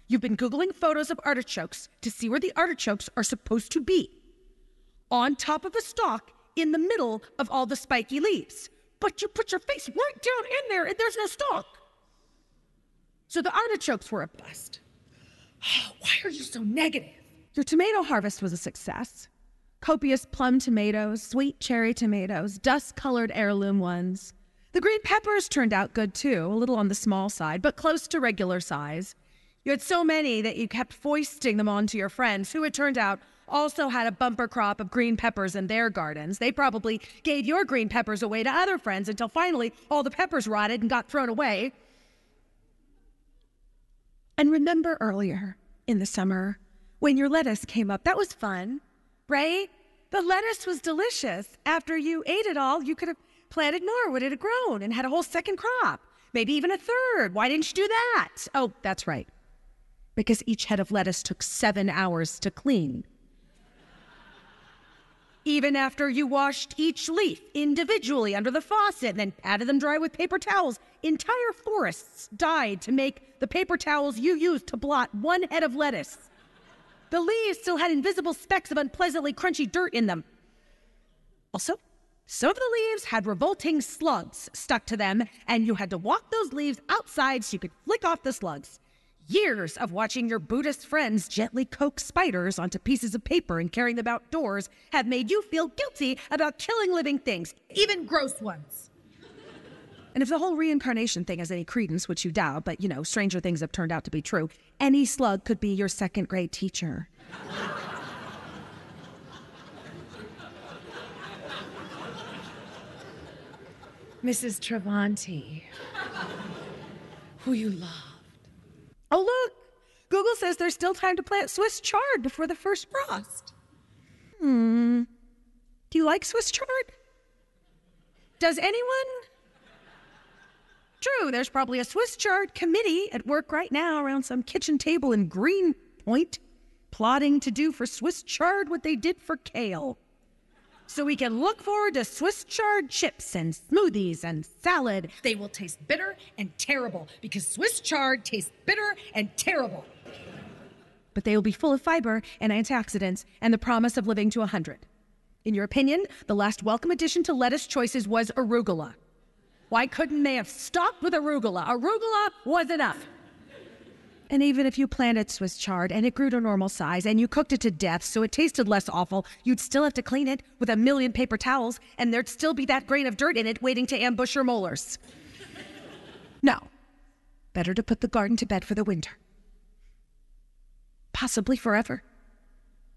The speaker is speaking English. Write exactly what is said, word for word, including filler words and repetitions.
You've been Googling photos of artichokes to see where the artichokes are supposed to be. On top of a stalk in the middle of all the spiky leaves. But you put your face right down in there and there's no stalk. So the artichokes were a bust. Oh, why are you so negative? Your tomato harvest was a success. Copious plum tomatoes, sweet cherry tomatoes, dust-colored heirloom ones. The green peppers turned out good too, a little on the small side, but close to regular size. You had so many that you kept foisting them onto your friends, who it turned out also had a bumper crop of green peppers in their gardens. They probably gave your green peppers away to other friends until finally all the peppers rotted and got thrown away. And remember earlier in the summer when your lettuce came up? That was fun, right? The lettuce was delicious. After you ate it all, you could have planted more. Would it have grown and had a whole second crop? Maybe even a third. Why didn't you do that? Oh, that's right. Because each head of lettuce took seven hours to clean. Even after you washed each leaf individually under the faucet and then patted them dry with paper towels, entire forests died to make the paper towels you used to blot one head of lettuce. The leaves still had invisible specks of unpleasantly crunchy dirt in them. Also, some of the leaves had revolting slugs stuck to them, and you had to walk those leaves outside so you could flick off the slugs. Years of watching your Buddhist friends gently coax spiders onto pieces of paper and carrying them outdoors have made you feel guilty about killing living things, even gross ones. And if the whole reincarnation thing has any credence, which you doubt, but, you know, stranger things have turned out to be true, any slug could be your second grade teacher. Missus Travanti, who you loved. Oh, look, Google says there's still time to plant Swiss chard before the first frost. Hmm. Do you like Swiss chard? Does anyone? True, there's probably a Swiss chard committee at work right now around some kitchen table in Greenpoint, plotting to do for Swiss chard what they did for kale. So we can look forward to Swiss chard chips and smoothies and salad. They will taste bitter and terrible because Swiss chard tastes bitter and terrible. But they will be full of fiber and antioxidants and the promise of living to one hundred. In your opinion, the last welcome addition to lettuce choices was arugula. Why couldn't they have stopped with arugula? Arugula was enough. And even if you planted Swiss chard and it grew to normal size and you cooked it to death so it tasted less awful, you'd still have to clean it with a million paper towels and there'd still be that grain of dirt in it waiting to ambush your molars. No. Better to put the garden to bed for the winter. Possibly forever.